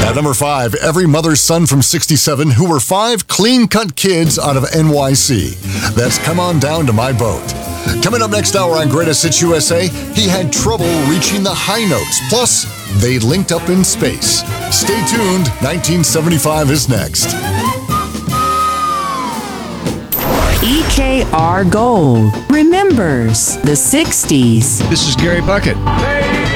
At number 5, every mother's son from 67 who were 5 clean-cut kids out of NYC. That's Come On Down to My Boat. Coming up next hour on Greatest Hits USA, he had trouble reaching the high notes. Plus, they linked up in space. Stay tuned. 1975 is next. EKR Gold remembers the 60s. This is Gary Bucket. Hey!